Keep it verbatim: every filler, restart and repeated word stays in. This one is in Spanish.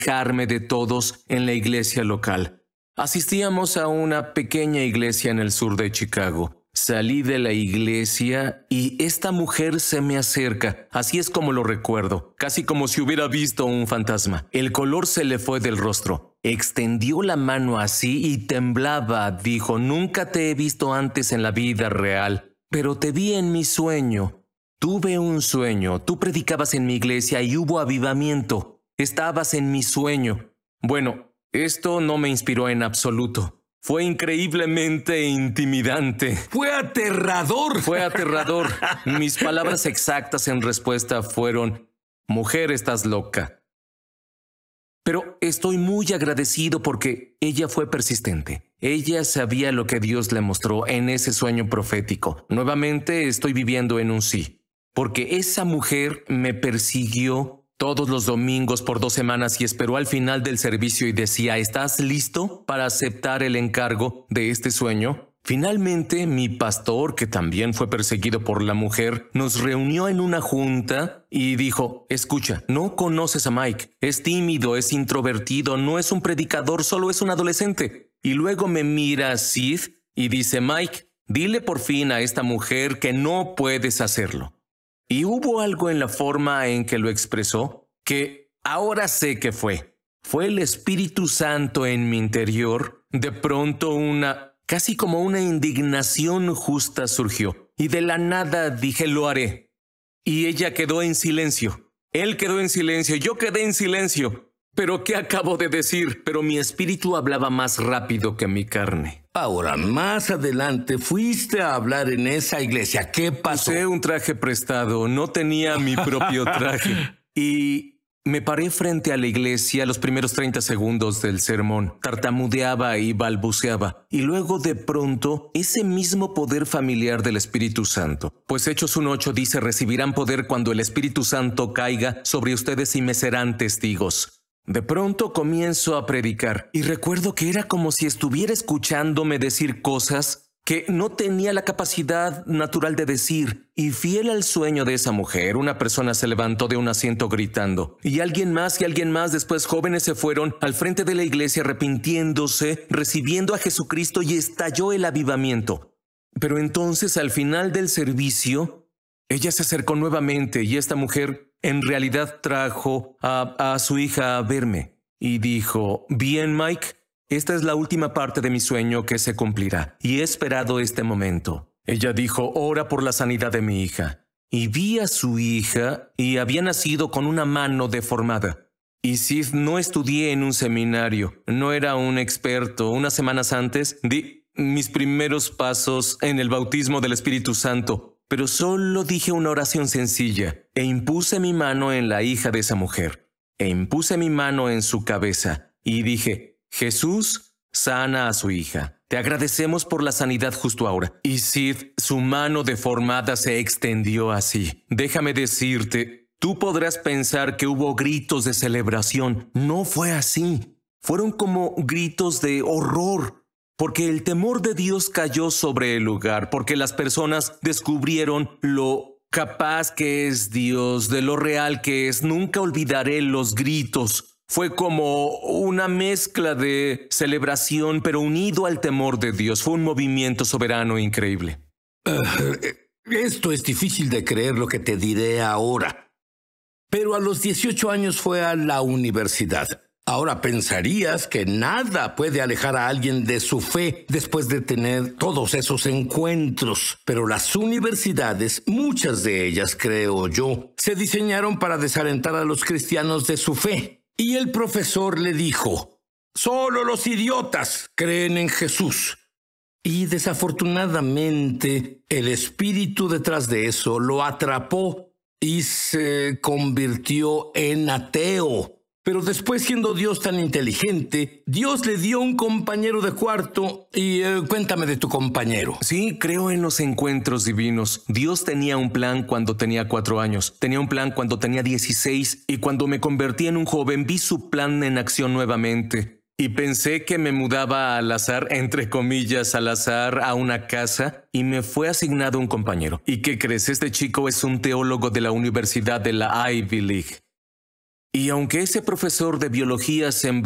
alejarme de todos en la iglesia local. Asistíamos a una pequeña iglesia en el sur de Chicago. Salí de la iglesia y esta mujer se me acerca. Así es como lo recuerdo, casi como si hubiera visto un fantasma. El color se le fue del rostro. Extendió la mano así y temblaba. Dijo: nunca te he visto antes en la vida real, pero te vi en mi sueño. Tuve un sueño. Tú predicabas en mi iglesia y hubo avivamiento. Estabas en mi sueño. Bueno, esto no me inspiró en absoluto. Fue increíblemente intimidante. ¡Fue aterrador! Fue aterrador. Mis palabras exactas en respuesta fueron: mujer, estás loca. Pero estoy muy agradecido porque ella fue persistente. Ella sabía lo que Dios le mostró en ese sueño profético. Nuevamente estoy viviendo en un sí, porque esa mujer me persiguió todos los domingos por dos semanas y esperó al final del servicio y decía: ¿estás listo para aceptar el encargo de este sueño? Finalmente, mi pastor, que también fue perseguido por la mujer, nos reunió en una junta y dijo: escucha, no conoces a Mike. Es tímido, es introvertido, no es un predicador, solo es un adolescente. Y luego me mira Sid y dice: Mike, dile por fin a esta mujer que no puedes hacerlo. Y hubo algo en la forma en que lo expresó que ahora sé que fue. Fue el Espíritu Santo en mi interior. De pronto una, casi como una indignación justa surgió. Y de la nada dije: lo haré. Y ella quedó en silencio. Él quedó en silencio. Yo quedé en silencio. ¿Pero qué acabo de decir? Pero mi espíritu hablaba más rápido que mi carne. Ahora, más adelante, fuiste a hablar en esa iglesia. ¿Qué pasó? Usé un traje prestado. No tenía mi propio traje. Y me paré frente a la iglesia los primeros treinta segundos del sermón. Tartamudeaba y balbuceaba. Y luego de pronto, ese mismo poder familiar del Espíritu Santo. Pues Hechos uno ocho dice: recibirán poder cuando el Espíritu Santo caiga sobre ustedes y me serán testigos. De pronto comienzo a predicar y recuerdo que era como si estuviera escuchándome decir cosas que no tenía la capacidad natural de decir. Y fiel al sueño de esa mujer, una persona se levantó de un asiento gritando. Y alguien más y alguien más, después jóvenes se fueron al frente de la iglesia arrepintiéndose, recibiendo a Jesucristo, y estalló el avivamiento. Pero entonces, al final del servicio, ella se acercó nuevamente y esta mujer en realidad trajo a, a su hija a verme y dijo: bien, Mike, esta es la última parte de mi sueño que se cumplirá y he esperado este momento. Ella dijo: ora por la sanidad de mi hija. Y vi a su hija y había nacido con una mano deformada. Y sí, no estudié en un seminario, no era un experto. Unas semanas antes di mis primeros pasos en el bautismo del Espíritu Santo. Pero solo dije una oración sencilla e impuse mi mano en la hija de esa mujer e impuse mi mano en su cabeza y dije: Jesús, sana a su hija. Te agradecemos por la sanidad justo ahora. Y Sid, su mano deformada se extendió así. Déjame decirte, tú podrás pensar que hubo gritos de celebración. No fue así. Fueron como gritos de horror. Porque el temor de Dios cayó sobre el lugar, porque las personas descubrieron lo capaz que es Dios, de lo real que es. Nunca olvidaré los gritos. Fue como una mezcla de celebración, pero unido al temor de Dios. Fue un movimiento soberano e increíble. Uh, esto es difícil de creer lo que te diré ahora. Pero a los dieciocho años fue a la universidad. Ahora pensarías que nada puede alejar a alguien de su fe después de tener todos esos encuentros. Pero las universidades, muchas de ellas creo yo, se diseñaron para desalentar a los cristianos de su fe. Y el profesor le dijo: solo los idiotas creen en Jesús. Y desafortunadamente el espíritu detrás de eso lo atrapó y se convirtió en ateo. Pero después, siendo Dios tan inteligente, Dios le dio un compañero de cuarto. Y eh, cuéntame de tu compañero. Sí, creo en los encuentros divinos. Dios tenía un plan cuando tenía cuatro años. Tenía un plan cuando tenía dieciséis. Y cuando me convertí en un joven, vi su plan en acción nuevamente. Y pensé que me mudaba al azar, entre comillas, al azar, a una casa. Y me fue asignado un compañero. ¿Y qué crees? Este chico es un teólogo de la Universidad de la Ivy League. Y aunque ese profesor de biología sembró